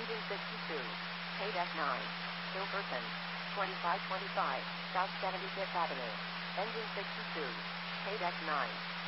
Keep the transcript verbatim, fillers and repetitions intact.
Engine sixty-two. Paid F nine. Hilverton. twenty-five twenty-five, South seventy-fifth Avenue. Engine sixty-two. Paid X nine.